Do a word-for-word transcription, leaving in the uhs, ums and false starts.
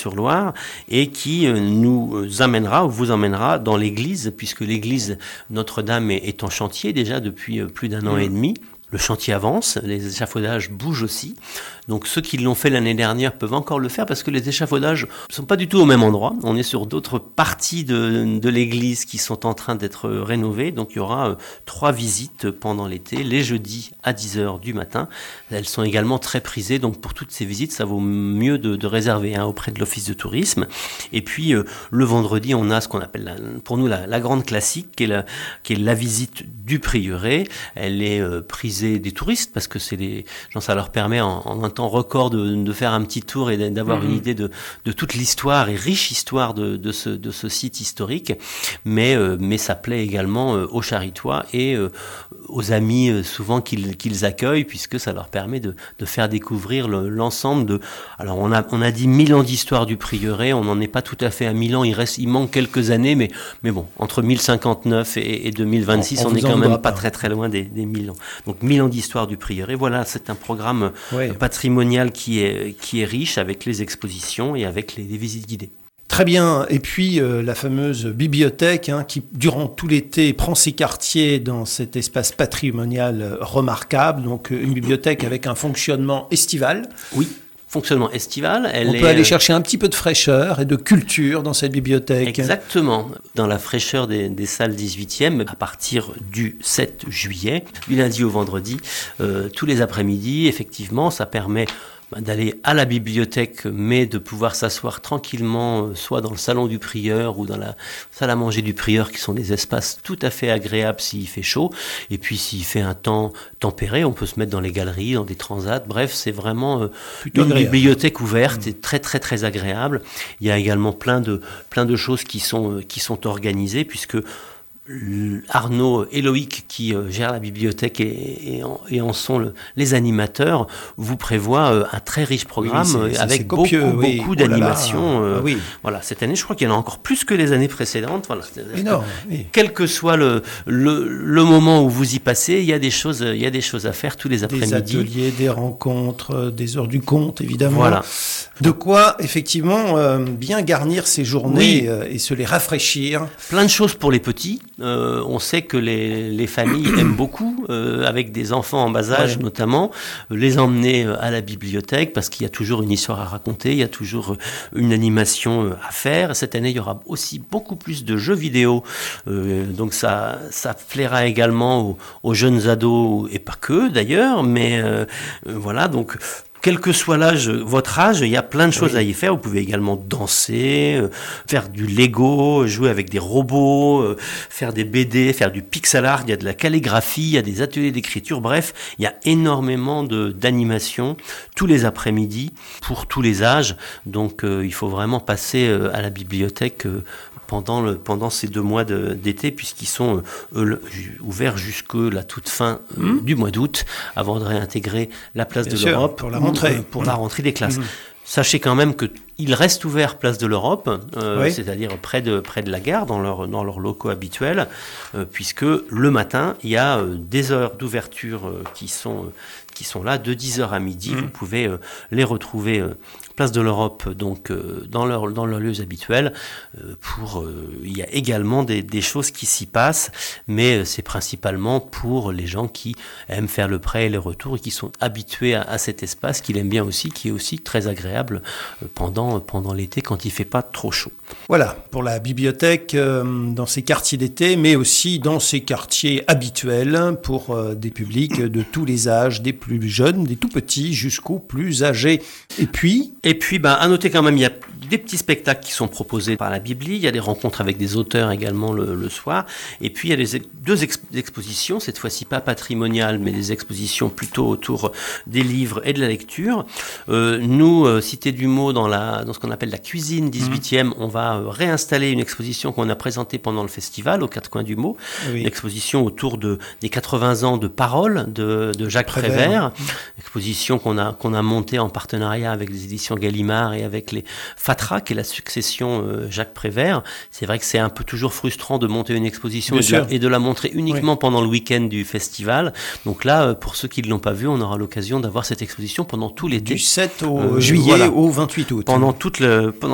Saône-sur-Loire et qui euh, nous amènera ou vous emmènera dans l'église, puisque l'église Notre-Dame est, est en chantier déjà depuis euh, plus d'un an mmh. et demi. Le chantier avance, les échafaudages bougent aussi. Donc ceux qui l'ont fait l'année dernière peuvent encore le faire parce que les échafaudages ne sont pas du tout au même endroit. On est sur d'autres parties de, de l'église qui sont en train d'être rénovées. Donc il y aura euh, trois visites pendant l'été, les jeudis à dix heures du matin. Elles sont également très prisées. Donc pour toutes ces visites, ça vaut mieux de, de réserver hein, auprès de l'office de tourisme. Et puis euh, le vendredi, on a ce qu'on appelle la, pour nous la, la grande classique qui est la, qui est la visite du prieuré. Elle est euh, prisée des touristes parce que c'est les gens, ça leur permet en, en un temps record de, de faire un petit tour et d'avoir mmh. une idée de, de toute l'histoire et riche histoire de, de, ce, de ce site historique, mais, euh, mais ça plaît également euh, aux charitois et euh, aux amis euh, souvent qu'ils, qu'ils accueillent puisque ça leur permet de, de faire découvrir le, l'ensemble de... Alors on a, on a dit mille ans d'histoire du prieuré, on n'en est pas tout à fait à mille ans, il, reste, il manque quelques années, mais, mais bon, entre mille cinquante-neuf et, et deux mille vingt-six, on, on, on est quand même pas, pas très très loin des, des mille ans. Donc mille ans d'histoire du prieuré, voilà, c'est un programme oui. patrimonial qui est, qui est riche avec les expositions et avec les, les visites guidées. Très bien, et puis euh, la fameuse bibliothèque hein, qui durant tout l'été prend ses quartiers dans cet espace patrimonial euh, remarquable, donc euh, une bibliothèque avec un fonctionnement estival. Oui. Fonctionnement estival. Elle On est... peut aller chercher un petit peu de fraîcheur et de culture dans cette bibliothèque. Exactement. Dans la fraîcheur des, des salles dix-huitième, à partir du sept juillet, du lundi au vendredi, euh, tous les après-midi, effectivement, ça permet d'aller à la bibliothèque, mais de pouvoir s'asseoir tranquillement, soit dans le salon du prieur ou dans la salle à manger du prieur, qui sont des espaces tout à fait agréables s'il fait chaud. Et puis s'il fait un temps tempéré, on peut se mettre dans les galeries, dans des transats. Bref, c'est vraiment euh, une agréable. Bibliothèque ouverte mmh. et très très très agréable. Il y a également plein de plein de choses qui sont qui sont organisées puisque Arnaud et Loïc qui euh, gèrent la bibliothèque et, et, en, et en sont le, les animateurs vous prévoient euh, un très riche programme oui, c'est, c'est, avec c'est copieux, beaucoup, oui. beaucoup d'animations. Oh euh, ah, oui. Voilà, cette année, je crois qu'il y en a encore plus que les années précédentes. Voilà, énorme. Oui. Quel que soit le, le, le moment où vous y passez, il y a des choses, il y a des choses à faire tous les après-midi. Des ateliers, des rencontres, des heures du conte, évidemment. Voilà. De quoi, effectivement, euh, bien garnir ces journées oui. euh, et se les rafraîchir. Plein de choses pour les petits. Euh, on sait que les, les familles aiment beaucoup, euh, avec des enfants en bas âge ouais. notamment, les emmener à la bibliothèque parce qu'il y a toujours une histoire à raconter, il y a toujours une animation à faire. Cette année, il y aura aussi beaucoup plus de jeux vidéo, euh, donc ça, ça plaira également aux, aux jeunes ados et pas que d'ailleurs, mais euh, voilà donc. Quel que soit l'âge, votre âge, il y a plein de choses oui. à y faire. Vous pouvez également danser, euh, faire du Lego, jouer avec des robots, euh, faire des B D, faire du pixel art. Il y a de la calligraphie, il y a des ateliers d'écriture. Bref, il y a énormément de, d'animation tous les après-midi pour tous les âges. Donc, euh, il faut vraiment passer euh, à la bibliothèque euh, pendant, le, pendant ces deux mois de, d'été, puisqu'ils sont euh, le, ouverts jusque la toute fin euh, mmh. du mois d'août, avant de réintégrer la place Bien de sûr, l'Europe pour la rentrée, pour mmh. la rentrée des classes. Mmh. Sachez quand même que il reste ouvert place de l'Europe, euh, oui. c'est-à-dire près de près de la gare, dans leurs dans leurs locaux habituels, euh, puisque le matin il y a euh, des heures d'ouverture euh, qui sont euh, qui sont là de dix heures à midi. Mmh. Vous pouvez euh, les retrouver euh, place de l'Europe, donc euh, dans leurs dans leurs lieux habituels. Euh, pour euh, il y a également des des choses qui s'y passent, mais euh, c'est principalement pour les gens qui aiment faire le prêt et le retour et qui sont habitués à, à cet espace, qu'ils aiment bien aussi, qui est aussi très agréable euh, pendant pendant l'été quand il fait pas trop chaud. Voilà, pour la bibliothèque euh, dans ces quartiers d'été, mais aussi dans ces quartiers habituels pour euh, des publics de tous les âges, des plus jeunes, des tout petits jusqu'aux plus âgés. Et puis Et puis, ben, à noter quand même, il y a des petits spectacles qui sont proposés par la Bibli, il y a des rencontres avec des auteurs également le, le soir, et puis il y a les, deux ex- expositions, cette fois-ci pas patrimoniales, mais des expositions plutôt autour des livres et de la lecture. Euh, nous, euh, Cité du Mot, dans, la, dans ce qu'on appelle la cuisine dix-huitième, mmh. on va euh, réinstaller une exposition qu'on a présentée pendant le festival, aux Quatre Coins du Mot, oui. une exposition autour de, des quatre-vingts ans de Paroles de, de Jacques Prévert, Prévert. Mmh. exposition qu'on a, qu'on a montée en partenariat avec les éditions Gallimard et avec les Fatra, qui est la succession euh, Jacques Prévert. C'est vrai que c'est un peu toujours frustrant de monter une exposition et de, la, et de la montrer uniquement oui. pendant le week-end du festival. Donc là, euh, pour ceux qui ne l'ont pas vu, on aura l'occasion d'avoir cette exposition pendant tout l'été. Du sept au euh, juillet voilà. au vingt-huit août. Pendant toute le, pendant